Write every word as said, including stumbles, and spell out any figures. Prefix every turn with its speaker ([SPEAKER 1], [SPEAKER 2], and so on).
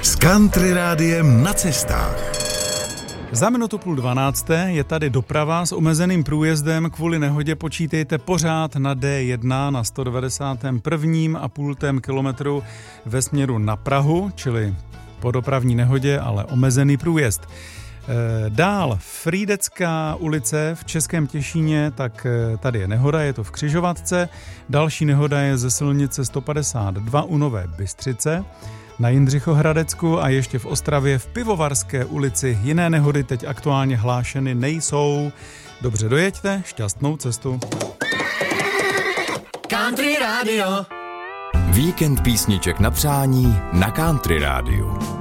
[SPEAKER 1] s Country Rádiem na cestách.
[SPEAKER 2] Za minutu půl dvanácté je tady doprava s omezeným průjezdem. Kvůli nehodě počítejte pořád na D jedna na sto devadesát jedna a půl kilometru ve směru na Prahu, čili po dopravní nehodě, ale omezený průjezd. Dál Frýdecká ulice v Českém Těšíně, tak tady je nehoda, je to v křižovatce. Další nehoda je ze silnice sto padesát dva u Nové Bystřice. Na Jindřichohradecku a ještě v Ostravě v Pivovarské ulici jiné nehody teď aktuálně hlášeny nejsou. Dobře dojeďte, šťastnou cestu.
[SPEAKER 3] Country Radio. Víkend písniček na přání na Country Rádiu.